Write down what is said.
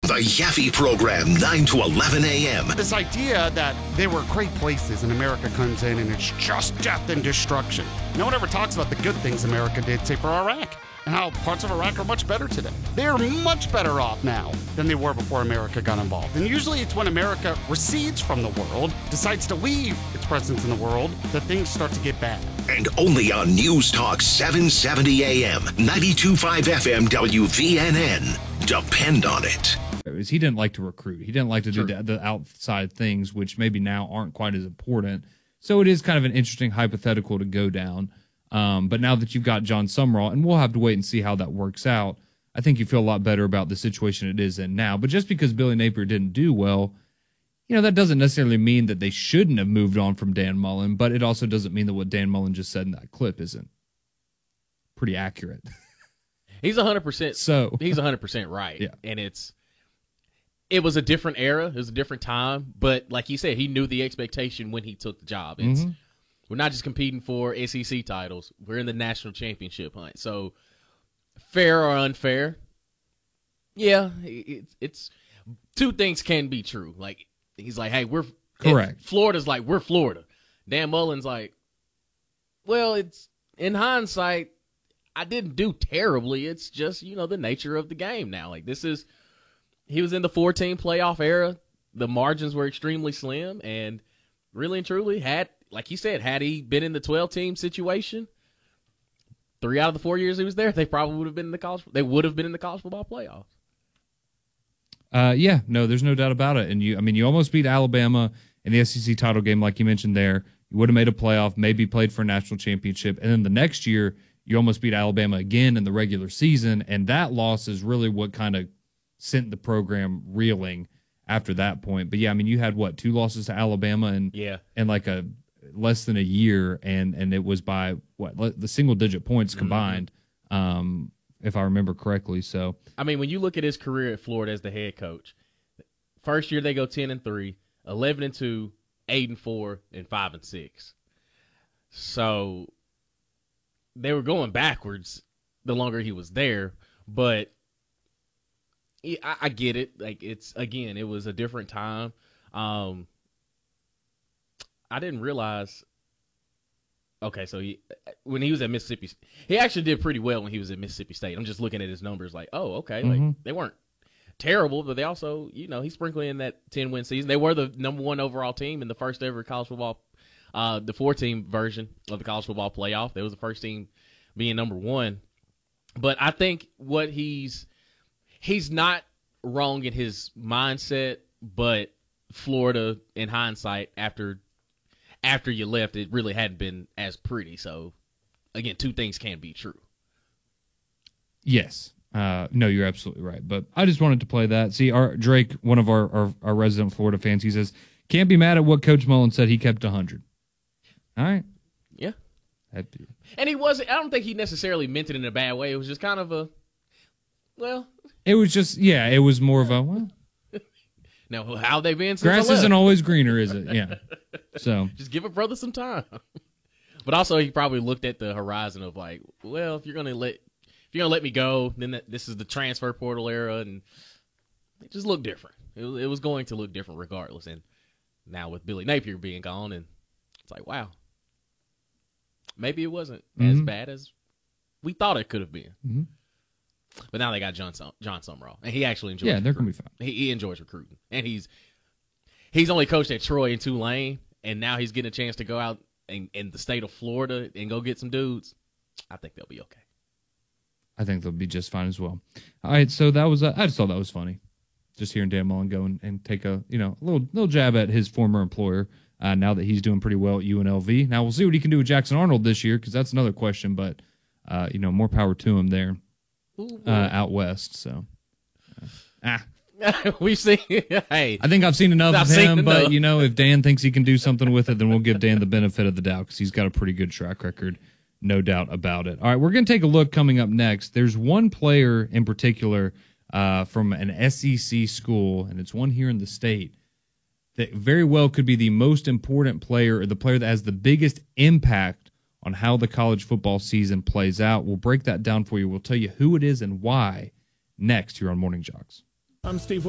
The Yaffe Program, 9 to 11 a.m. This idea that they were great places and America comes in and it's just death and destruction. No one ever talks about the good things America did, say, for Iraq, and how parts of Iraq are much better today. They're much better off now than they were before America got involved. And usually it's when America recedes from the world, decides to leave its presence in the world, that things start to get bad. And only on News Talk 770 AM, 92.5 FM WVNN. Depend on it. He didn't like to recruit. He didn't like to do the outside things, which maybe now aren't quite as important. So it is kind of an interesting hypothetical to go down. But now that you've got John Sumrall, and we'll have to wait and see how that works out, I think you feel a lot better about the situation it is in now. But just because Billy Napier didn't do well, that doesn't necessarily mean that they shouldn't have moved on from Dan Mullen, but it also doesn't mean that what Dan Mullen just said in that clip isn't pretty accurate. He's 100%. So he's 100% right. Yeah. And it was a different era. It was a different time. But like you said, he knew the expectation when he took the job. We're not just competing for SEC titles. We're in the national championship hunt. So fair or unfair, yeah, it's two things can be true. Like, he's like, hey, we're correct. Florida's like, we're Florida. Dan Mullen's like, well, it's in hindsight, I didn't do terribly. It's just, the nature of the game now. Like, he was in the 4-team playoff era. The margins were extremely slim, and really and truly like you said, had he been in the 12-team situation, 3 out of the 4 years he was there, they probably would have been in the college football playoffs. Yeah, no, there's no doubt about it. And you almost beat Alabama in the SEC title game, like you mentioned there. You would have made a playoff, maybe played for a national championship, and then the next year you almost beat Alabama again in the regular season, and that loss is really what kind of sent the program reeling after that point. But yeah, you had 2 losses to Alabama and like a less than a year, and it was by the single-digit points combined, if I remember correctly. So when you look at his career at Florida as the head coach, first year they go 10-3, 11-2, 8-4, and 5-6. So they were going backwards the longer he was there, but I get it. Like, it was a different time. I didn't realize. Okay, so when he was at Mississippi, he actually did pretty well when he was at Mississippi State. I'm just looking at his numbers like, oh, okay. Like, they weren't terrible, but they also, he's sprinkling in that 10-win season. They were the number 1 overall team in the first ever college football, the 4-team version of the college football playoff. They was the first team being number 1. But I think what he's not wrong in his mindset, but Florida, in hindsight, after you left, it really hadn't been as pretty. So, again, two things can be true. Yes. No, you're absolutely right. But I just wanted to play that. See, Drake, one of our resident Florida fans, he says, can't be mad at what Coach Mullen said. He kept 100. All right. Yeah. And he wasn't, I don't think he necessarily meant it in a bad way. It was just kind of it was just, it was more of a, now, how they been since grass isn't always greener, is it? Yeah. So just give a brother some time. But also, he probably looked at the horizon of like, well, if you're gonna let me go, then this is the transfer portal era, and it just looked different. It was going to look different regardless. And now with Billy Napier being gone, and it's like, wow, maybe it wasn't as bad as we thought it could have been. Mm-hmm. But now they got John Sumrall, and he actually enjoys. Yeah, they're gonna be fine. He enjoys recruiting, and he's only coached at Troy and Tulane, and now he's getting a chance to go out in the state of Florida and go get some dudes. I think they'll be okay. I think they'll be just fine as well. All right, so that was I just thought that was funny, just hearing Dan Mullen go and take a little jab at his former employer. Now that he's doing pretty well at UNLV, now we'll see what he can do with Jackson Arnold this year, because that's another question. But more power to him there. Out west, so we've seen. Hey, I think I've seen enough of him, but if Dan thinks he can do something with it, then we'll give Dan the benefit of the doubt, because he's got a pretty good track record, no doubt about it. All right, we're going to take a look coming up next. There's one player in particular from an SEC school, and it's one here in the state, that very well could be the most important player, or the player that has the biggest impact on how the college football season plays out. We'll break that down for you. We'll tell you who it is and why next here on Morning Jogs. I'm Steve